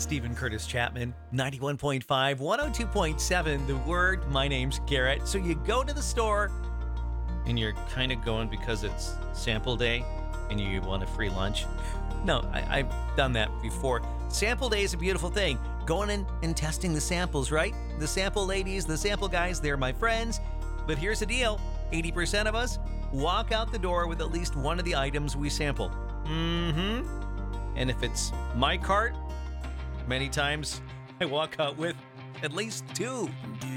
Stephen Curtis Chapman, 91.5, 102.7, The Word. My name's Garrett. So you go to the store and you're kind of going because it's sample day and you want a free lunch. No, I've done that before. Sample day is a beautiful thing. Going in and testing the samples, right? The sample ladies, the sample guys, they're my friends. But here's the deal. 80% of us walk out the door with at least one of the items we sample. And if it's my cart, many times I walk out with at least two.